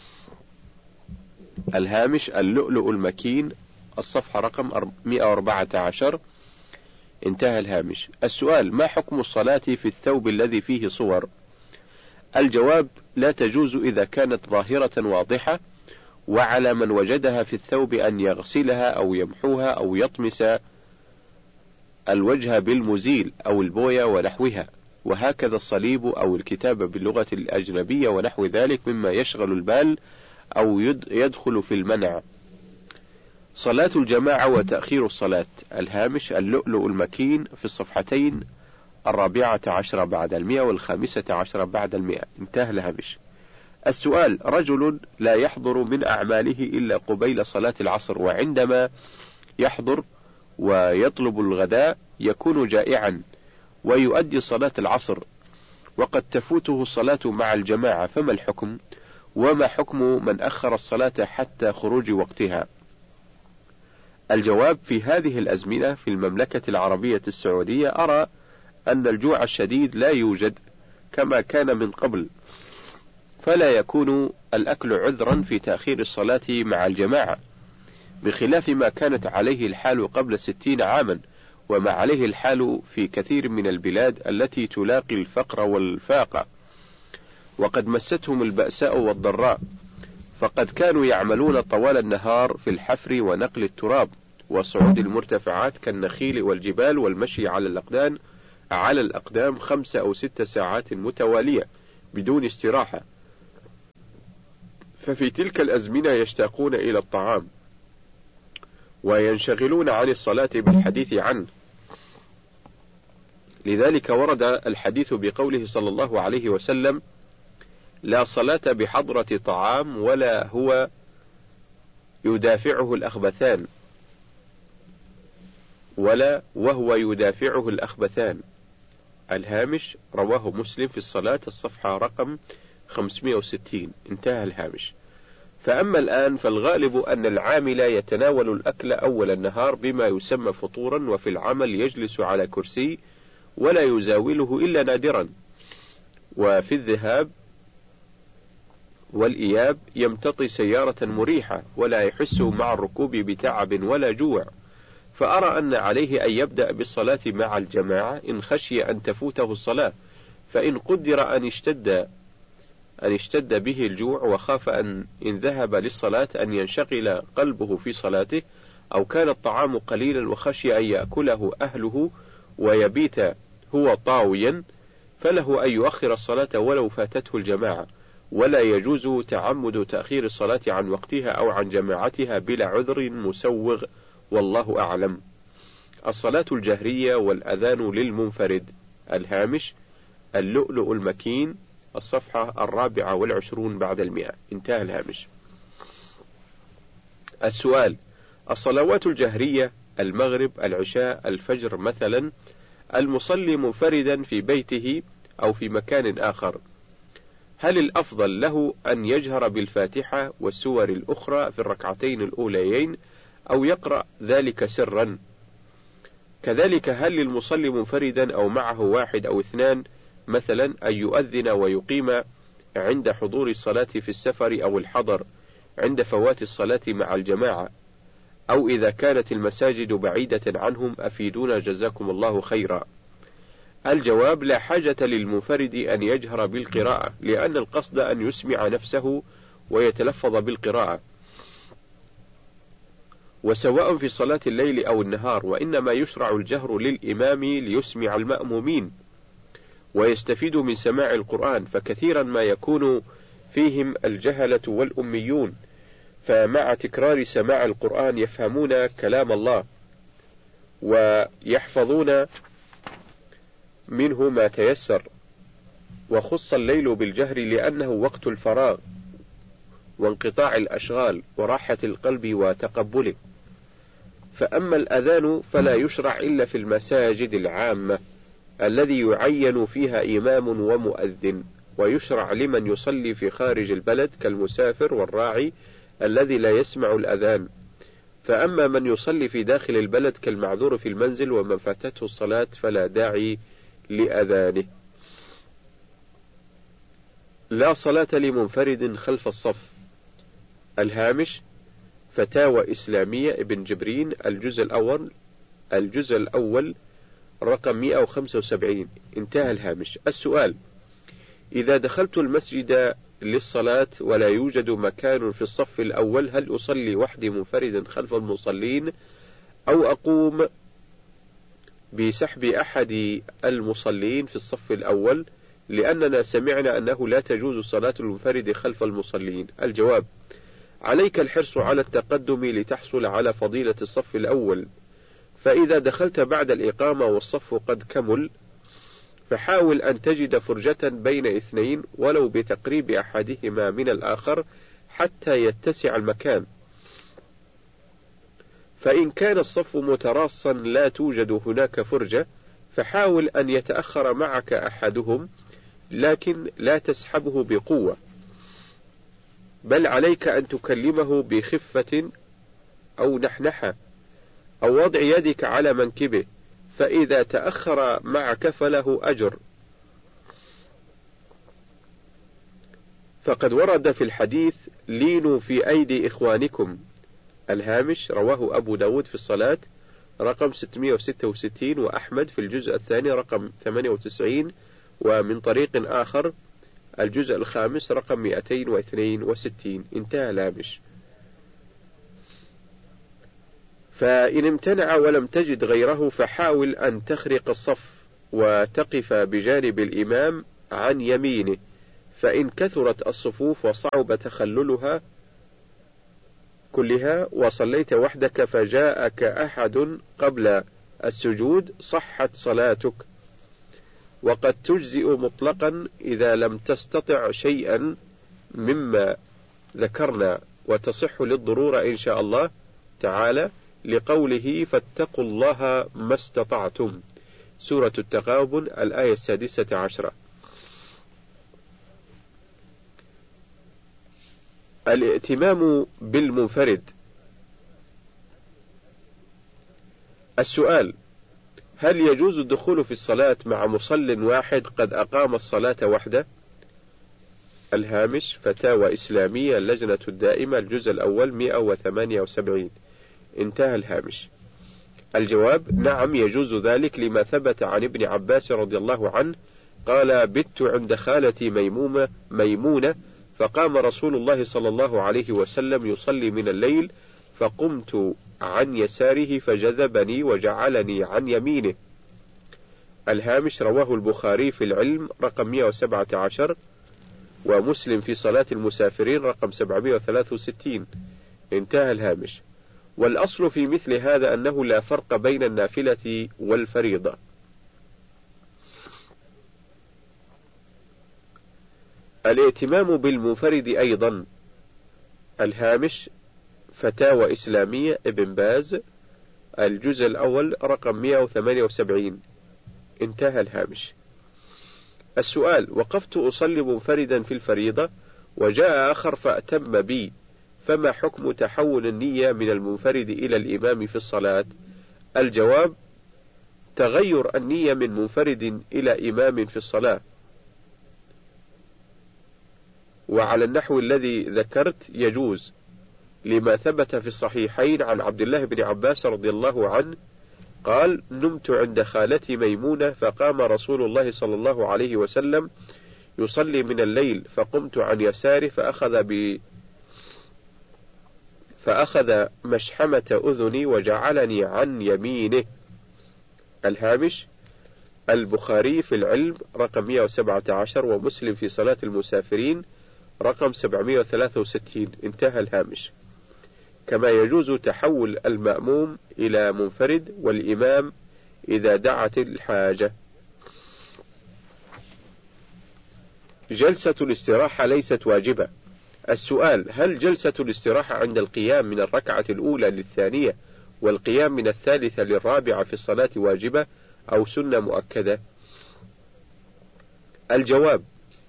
Speaker 2: الهامش اللؤلؤ المكين، الصفحة رقم 114. انتهى الهامش. السؤال: ما حكم الصلاة في الثوب الذي فيه صور؟ الجواب: لا تجوز إذا كانت ظاهرة واضحة، وعلى من وجدها في الثوب أن يغسلها أو يمحوها أو يطمس الوجه بالمزيل أو البوية ونحوها، وهكذا الصليب أو الكتابة باللغة الأجنبية ونحو ذلك مما يشغل البال أو يدخل في المنع. صلاة الجماعة وتأخير الصلاة. الهامش اللؤلؤ المكين في الصفحتين 14 بعد 100 و15 بعد 100. انتهى الهامش. السؤال: رجل لا يحضر من أعماله إلا قبيل صلاة العصر، وعندما يحضر ويطلب الغداء يكون جائعا ويؤدي صلاة العصر، وقد تفوته الصلاة مع الجماعة، فما الحكم؟ وما حكم من أخر الصلاة حتى خروج وقتها؟ الجواب: في هذه الأزمنة في المملكة العربية السعودية أرى أن الجوع الشديد لا يوجد كما كان من قبل، فلا يكون الأكل عذرا في تأخير الصلاة مع الجماعة، بخلاف ما كانت عليه الحال قبل 60 عاما، وما عليه الحال في كثير من البلاد التي تلاقي الفقر والفاقة، وقد مستهم البأساء والضراء، فقد كانوا يعملون طوال النهار في الحفر ونقل التراب وصعود المرتفعات كالنخيل والجبال والمشي على الأقدام 5 أو 6 ساعات متوالية بدون استراحة. ففي تلك الأزمنة يشتاقون إلى الطعام وينشغلون عن الصلاة بالحديث عنه. لذلك ورد الحديث بقوله صلى الله عليه وسلم: لا صلاة بحضرة طعام ولا هو يدافعه الأخبثان وهو يدافعه الأخبثان. الهامش: رواه مسلم في الصلاة، الصفحة رقم 560. انتهى الهامش. فأما الآن فالغالب أن العامل يتناول الأكل أول النهار بما يسمى فطورا، وفي العمل يجلس على كرسي ولا يزاوله إلا نادرا، وفي الذهاب والإياب يمتطي سيارة مريحة ولا يحس مع الركوب بتعب ولا جوع. فأرى أن عليه أن يبدأ بالصلاة مع الجماعة إن خشي أن تفوته الصلاة، فإن قدر أن اشتد به الجوع وخاف إن ذهب للصلاة أن ينشغل قلبه في صلاته، أو كان الطعام قليلا وخشي أن يأكله أهله ويبيت هو طاويا، فله أن يؤخر الصلاة ولو فاتته الجماعة، ولا يجوز تعمد تأخير الصلاة عن وقتها أو عن جماعتها بلا عذر مسوغ، والله أعلم. الصلاة الجهرية والأذان للمنفرد. الهامش: اللؤلؤ المكين، الصفحة 24 بعد 100. انتهى الهامش. السؤال: الصلوات الجهرية المغرب، العشاء، الفجر مثلا، المصلي منفردا في بيته أو في مكان آخر، هل الأفضل له أن يجهر بالفاتحة والسور الأخرى في الركعتين الأوليين أو يقرأ ذلك سرا؟ كذلك هل للمصلي منفردا أو معه 1 أو 2 مثلا أن يؤذن ويقيم عند حضور الصلاة في السفر أو الحضر عند فوات الصلاة مع الجماعة، أو إذا كانت المساجد بعيدة عنهم أفيدونا جزاكم الله خيرا. الجواب: لا حاجة للمنفرد أن يجهر بالقراءة، لأن القصد أن يسمع نفسه ويتلفظ بالقراءة، وسواء في صلاة الليل أو النهار، وإنما يشرع الجهر للإمام ليسمع المأمومين ويستفيد من سماع القرآن، فكثيرا ما يكون فيهم الجهلة والأميون، فمع تكرار سماع القرآن يفهمون كلام الله ويحفظون منه ما تيسر. وخص الليل بالجهر لأنه وقت الفراغ وانقطاع الأشغال وراحة القلب وتقبله. فأما الأذان فلا يشرع إلا في المساجد العامة الذي يعين فيها إمام ومؤذن، ويشرع لمن يصلي في خارج البلد كالمسافر والراعي الذي لا يسمع الأذان. فأما من يصلي في داخل البلد كالمعذور في المنزل ومن فاتته الصلاة فلا داعي لأذانه. لا صلاة لمنفرد خلف الصف. الهامش: فتاوى إسلامية ابن جبرين، الجزء الأول رقم 175. انتهى الهامش. السؤال: إذا دخلت المسجد للصلاة ولا يوجد مكان في الصف الأول، هل أصلي وحدي منفردا خلف المصلين أو أقوم بسحب أحد المصلين في الصف الأول، لأننا سمعنا أنه لا تجوز صلاة المنفرد خلف المصلين؟ الجواب: عليك الحرص على التقدم لتحصل على فضيلة الصف الأول، فإذا دخلت بعد الإقامة والصف قد كمل فحاول أن تجد فرجة بين 2 ولو بتقريب أحدهما من الآخر حتى يتسع المكان. فإن كان الصف متراصا لا توجد هناك فرجة فحاول أن يتأخر معك أحدهم، لكن لا تسحبه بقوة، بل عليك أن تكلمه بخفة أو نحنحة أو وضع يدك على منكبه، فإذا تأخر معك فله أجر. فقد ورد في الحديث: لينوا في أيدي إخوانكم. الهامش: رواه أبو داود في الصلاة رقم 666، وأحمد في الجزء الثاني رقم 98، ومن طريق آخر الجزء الخامس رقم 262. انتهى الهامش. فإن امتنع ولم تجد غيره فحاول أن تخرق الصف وتقف بجانب الإمام عن يمينه، فإن كثرت الصفوف وصعب تخللها كلها وصليت وحدك فجاءك أحد قبل السجود صحت صلاتك، وقد تجزئ مطلقا إذا لم تستطع شيئا مما ذكرنا، وتصح للضرورة إن شاء الله تعالى، لقوله فاتقوا الله ما استطعتم، سورة التغابن الآية 16. الائتمام بالمنفرد. السؤال: هل يجوز الدخول في الصلاة مع مصل واحد قد أقام الصلاة وحده؟ الهامش فتاوى إسلامية اللجنة الدائمة الجزء الأول 178. انتهى الهامش. الجواب: نعم يجوز ذلك، لما ثبت عن ابن عباس رضي الله عنه قال: بت عند خالتي ميمونة فقام رسول الله صلى الله عليه وسلم يصلي من الليل فقمت عن يساره فجذبني وجعلني عن يمينه. الهامش رواه البخاري في العلم رقم 117 ومسلم في صلاة المسافرين رقم 763. انتهى الهامش. والأصل في مثل هذا أنه لا فرق بين النافلة والفريضة. الائتمام بالمنفرد أيضا. الهامش فتاوى إسلامية ابن باز الجزء الأول رقم 178. انتهى الهامش. السؤال: وقفت أصلي منفردا في الفريضة وجاء آخر فأتم بي، فما حكم تحول النية من المنفرد إلى الإمام في الصلاة؟ الجواب: تغير النية من منفرد إلى إمام في الصلاة، وعلى النحو الذي ذكرت يجوز، لما ثبت في الصحيحين عن عبد الله بن عباس رضي الله عنه قال: نمت عند خالتي ميمونة فقام رسول الله صلى الله عليه وسلم يصلي من الليل فقمت عن يساره فأخذ مشحمة أذني وجعلني عن يمينه. الهامش البخاري في العلم رقم 117 ومسلم في صلاة المسافرين رقم 763. انتهى الهامش. كما يجوز تحول المأموم إلى منفرد والإمام إذا دعت الحاجة. جلسة الاستراحة ليست واجبة. السؤال: هل جلسة الاستراحة عند القيام من الركعة الأولى للثانية والقيام من الثالثة للرابعة في الصلاة واجبة أو سنة مؤكدة؟ الجواب: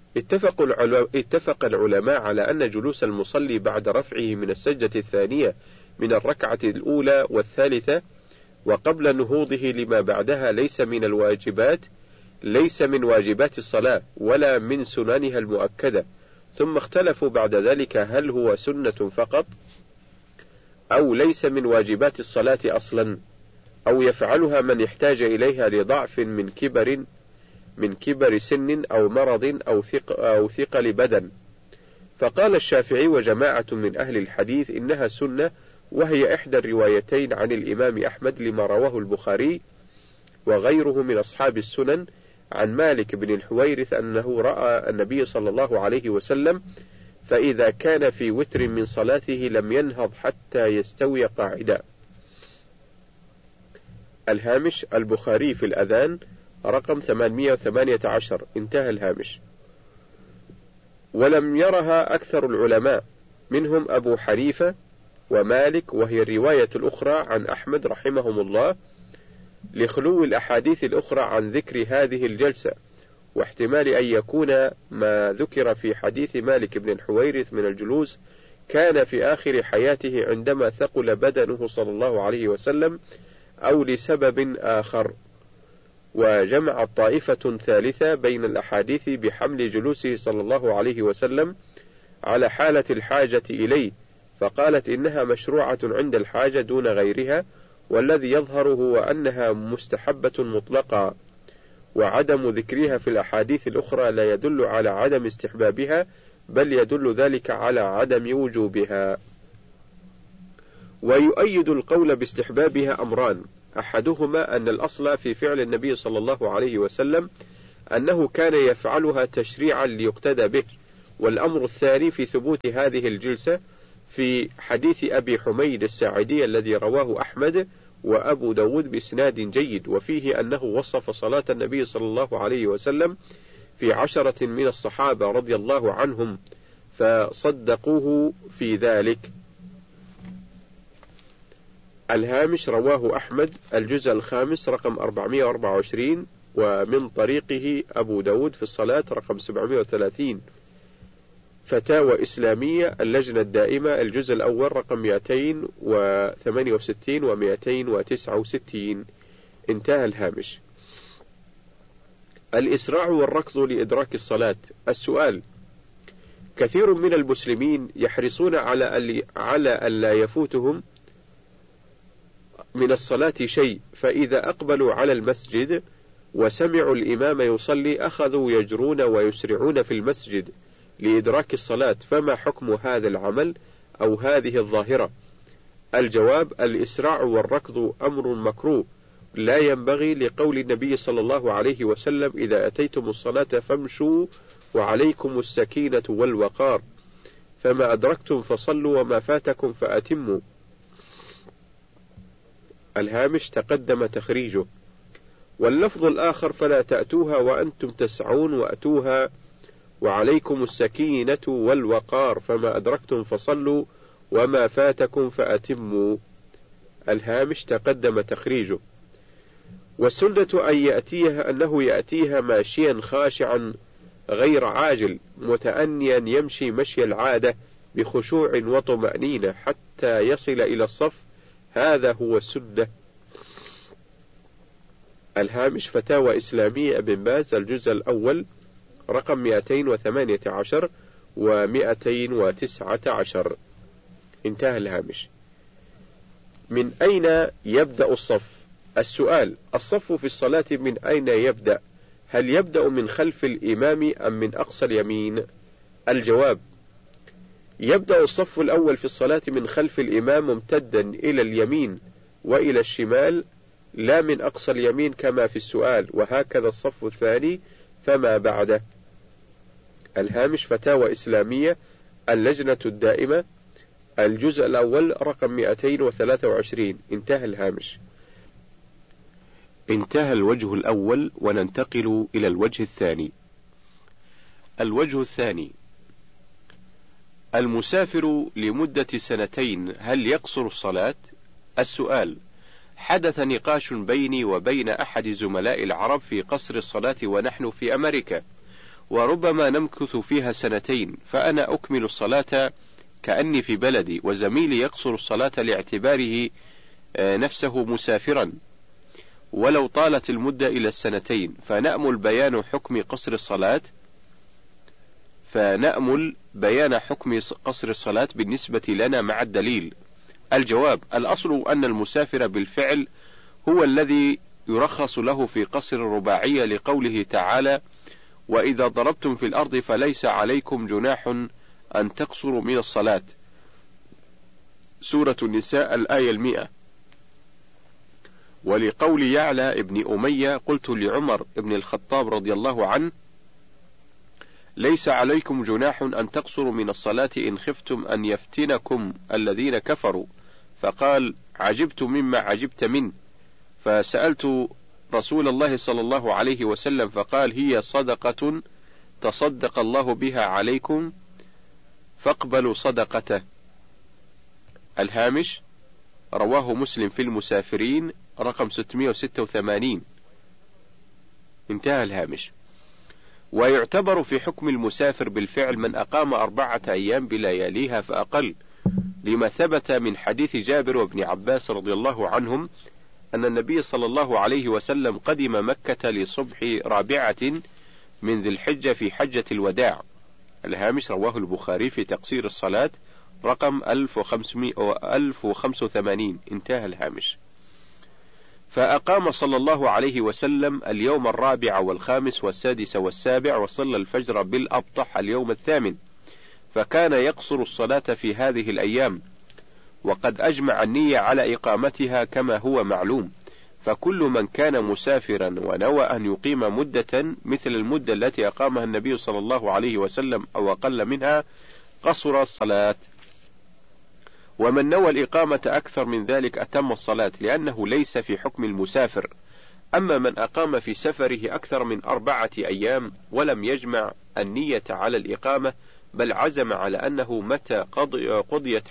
Speaker 2: اتفق العلماء على أن جلوس المصلي بعد رفعه من السجدة الثانية من الركعة الأولى والثالثة وقبل نهوضه لما بعدها ليس من واجبات الصلاة ولا من سننها المؤكدة، ثم اختلفوا بعد ذلك هل هو سنة فقط أو ليس من واجبات الصلاة أصلا، أو يفعلها من يحتاج إليها لضعف من كبر سن أو مرض أو ثقل بدن. فقال الشافعي وجماعة من أهل الحديث إنها سنة، وهي إحدى الروايتين عن الإمام أحمد لما رواه البخاري وغيره من أصحاب السنن عن مالك بن الحويرث أنه رأى النبي صلى الله عليه وسلم فإذا كان في وتر من صلاته لم ينهض حتى يستوي قاعدا. الهامش البخاري في الأذان رقم 818. انتهى الهامش. ولم يرها أكثر العلماء منهم أبو حنيفة ومالك، وهي الرواية الأخرى عن أحمد رحمهم الله، لخلو الأحاديث الأخرى عن ذكر هذه الجلسة، واحتمال أن يكون ما ذكر في حديث مالك بن الحويرث من الجلوس كان في آخر حياته عندما ثقل بدنه صلى الله عليه وسلم أو لسبب آخر. وجمع طائفة ثالثة بين الأحاديث بحمل جلوسه صلى الله عليه وسلم على حالة الحاجة إليه، فقالت إنها مشروعة عند الحاجة دون غيرها، والذي يظهر هو أنها مستحبة مطلقة، وعدم ذكرها في الأحاديث الأخرى لا يدل على عدم استحبابها، بل يدل ذلك على عدم وجوبها. ويؤيد القول باستحبابها أمران، أحدهما أن الأصل في فعل النبي صلى الله عليه وسلم أنه كان يفعلها تشريعا ليقتدى به، والأمر الثاني في ثبوت هذه الجلسة في حديث أبي حميد الساعدي الذي رواه أحمد وأبو داود بإسناد جيد، وفيه أنه وصف صلاة النبي صلى الله عليه وسلم في 10 من الصحابة رضي الله عنهم فصدقوه في ذلك. الهامش رواه أحمد الجزء الخامس رقم 424، ومن طريقه أبو داود في الصلاة رقم 730. فتاوى إسلامية اللجنة الدائمة الجزء الأول رقم 268 و 269. انتهى الهامش. الإسراع والركض لإدراك الصلاة. السؤال: كثير من المسلمين يحرصون على ألا يفوتهم من الصلاة شيء، فإذا أقبلوا على المسجد وسمعوا الإمام يصلي أخذوا يجرون ويسرعون في المسجد لإدراك الصلاة، فما حكم هذا العمل أو هذه الظاهرة؟ الجواب: الإسراع والركض أمر مكروه لا ينبغي، لقول النبي صلى الله عليه وسلم: إذا أتيتم الصلاة فامشوا وعليكم السكينة والوقار، فما أدركتم فصلوا وما فاتكم فأتموا. الهامش تقدم تخريجه. واللفظ الآخر: فلا تأتوها وأنتم تسعون وأتوها وعليكم السكينة والوقار، فما أدركتم فصلوا وما فاتكم فأتموا. الهامش تقدم تخريجه. والسنة أنه يأتيها ماشيا خاشعا غير عاجل متأنيا يمشي مشي العادة بخشوع وطمأنينة حتى يصل إلى الصف، هذا هو السنة. الهامش فتاوى إسلامية ابن باز الجزء الأول رقم 218 و 219. انتهى الهامش. من أين يبدأ الصف؟ السؤال: الصف في الصلاة من أين يبدأ؟ هل يبدأ من خلف الإمام أم من أقصى اليمين؟ الجواب: يبدأ الصف الأول في الصلاة من خلف الإمام ممتدا إلى اليمين وإلى الشمال، لا من أقصى اليمين كما في السؤال، وهكذا الصف الثاني فما بعده. الهامش فتاوى إسلامية اللجنة الدائمة الجزء الأول رقم 223. انتهى الهامش. انتهى الوجه الأول، وننتقل إلى الوجه الثاني. الوجه الثاني: المسافر لمدة 2 هل يقصر الصلاة؟ السؤال: حدث نقاش بيني وبين أحد زملاء العرب في قصر الصلاة ونحن في أمريكا، وربما نمكث فيها 2، فأنا أكمل الصلاة كأني في بلدي، وزميلي يقصر الصلاة لاعتباره نفسه مسافرا ولو طالت المدة إلى 2، فنأمل بيان حكم قصر الصلاة بالنسبة لنا مع الدليل. الجواب: الأصل أن المسافر بالفعل هو الذي يرخص له في قصر الرباعية، لقوله تعالى: وإذا ضربتم في الأرض فليس عليكم جناح أن تقصروا من الصلاة، سورة النساء الآية 100. ولقول يعلى ابن أمية: قلت لعمر بن الخطاب رضي الله عنه: ليس عليكم جناح أن تقصروا من الصلاة إن خفتم أن يفتنكم الذين كفروا، فقال: عجبت مما عجبت منه، فسألت رسول الله صلى الله عليه وسلم فقال: هي صدقة تصدق الله بها عليكم فاقبلوا صدقته. الهامش رواه مسلم في المسافرين رقم 686. انتهى الهامش. ويعتبر في حكم المسافر بالفعل من أقام 4 أيام بلياليها فأقل، لما ثبت من حديث جابر وابن عباس رضي الله عنهم أن النبي صلى الله عليه وسلم قدم مكة لصبح 4 من ذي الحجة في حجة الوداع. الهامش رواه البخاري في تقصير الصلاة رقم 1085. انتهى الهامش. فأقام صلى الله عليه وسلم اليوم 4 و5 و6 و7، وصلى الفجر بالأبطح اليوم 8، فكان يقصر الصلاة في هذه الأيام، وقد أجمع النية على إقامتها كما هو معلوم. فكل من كان مسافرا ونوى أن يقيم مدة مثل المدة التي أقامها النبي صلى الله عليه وسلم أو أقل منها قصر الصلاة. ومن نوى الإقامة أكثر من ذلك أتم الصلاة، لأنه ليس في حكم المسافر. أما من أقام في سفره أكثر من 4 أيام ولم يجمع النية على الإقامة، بل عزم على أنه متى قضيت